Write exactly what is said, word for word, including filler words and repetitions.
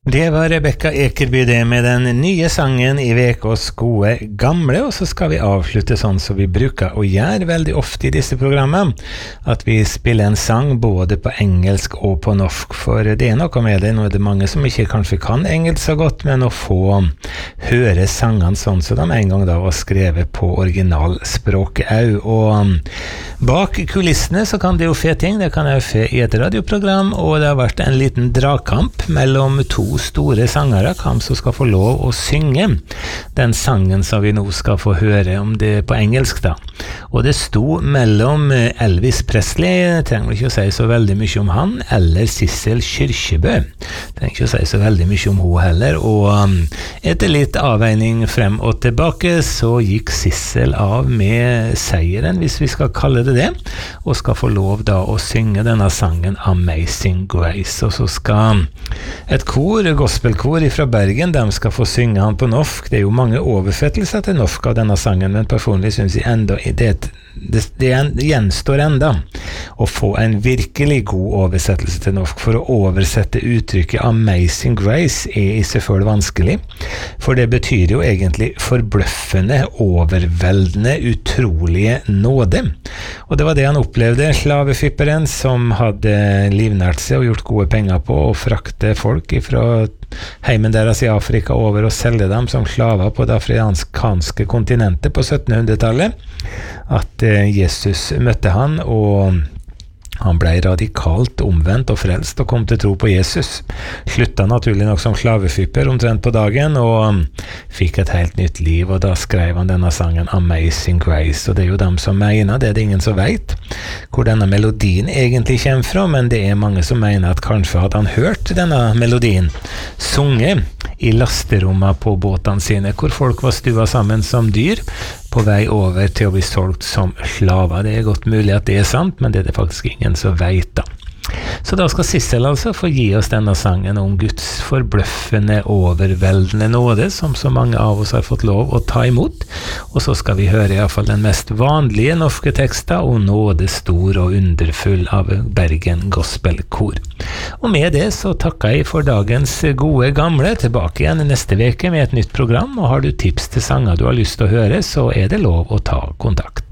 Det var Rebecca Ekerby det med den nye sangen i vekos gode gamle, og så skal vi avslutte sånn som vi bruker å gjøre veldig ofte i disse programmene, at vi spiller en sang både på engelsk og på norsk, for det er noe med det, nå er det mange som ikke kanskje kan engelsk så godt, men å få høre sangene sånn som de en gang da var skrevet på originalspråket au, og bak kulissene så kan det jo fe ting, det kan jo fe i et radioprogram, og det har vært en liten dragkamp mellom to store sangere, hvem som skal få lov å synge den sangen som vi nå skal få høre, om det på engelsk da. Og det sto mellom Elvis Presley, trenger ikke å si så veldig mye om han, eller Sissel Kyrkjebø. Trenger ikke å si så veldig mye om hun heller, og etter litt avveining frem og tilbake, så gikk Sissel av med seieren, hvis vi skal kalle det det, og skal få lov da å synge denne sangen Amazing Grace, og så skal et kor, gospelkor fra Bergen, de skal få synge han på norsk. Det er jo mange oversettelser til norsk av denne sangen, men personlig synes jeg enda det, det, det gjenstår enda å få en virkelig god oversettelse til norsk. For å oversette uttrykket Amazing Grace er i seg selv vanskelig, for det betyr jo egentlig forbløffende, overveldende, utrolige nåde. Og det var det han opplevde, slavefipperen som hadde livnært seg og gjort gode penger på å frakte folk fra heimen deres i Afrika over og selge dem som slaver på det afrikanske kontinentet på syttenhundretallet, at Jesus møtte han, og han ble radikalt omvendt og frelst og kom til tro på Jesus. Slutta naturlig nok som slavefypper omtrent på dagen, og fikk et helt nytt liv, og da skrev han denne sangen Amazing Grace, og det er jo dem som mener, det er det ingen som vet hvor denne melodien egentlig kommer fra, men det er mange som mener at kanskje hadde han hørt denne melodien sunget i lasterommet på båtene sine, hvor folk var stua sammen som dyr, på vei over til å bli solgt som slaver. Det er godt mulig at det er sant, men det er det faktisk ingen som vet da. Så da skal Sissel altså få gi oss denne sangen om Guds forbløffende, overveldende nåde, som så mange av oss har fått lov å ta imot. Og så skal vi høre i hvert fall den mest vanlige norske teksten, og nåde stor og underfull av Bergen Gospelkor. Og med det så takker jeg for dagens gode gamle, tilbake igjen neste veke med et nytt program, og har du tips til sanger du har lyst til å høre, så er det lov å ta kontakt.